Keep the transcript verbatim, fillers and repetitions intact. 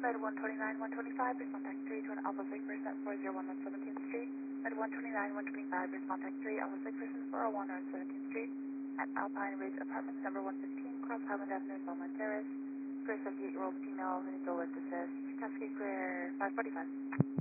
Med one twenty-nine, one twenty-five, please contact three to an Alpha six percent four zero one on seventeenth Street. Med one twenty-nine, one twenty-five, please contact three Alpha six percent four oh one on seventeenth Street. At Alpine Ridge Apartments, number one fifteen, Cross Highland Avenue, Belmont Terrace. For a seventy-eight-year-old female who needs a lift assist. Chastity Square, five forty-five.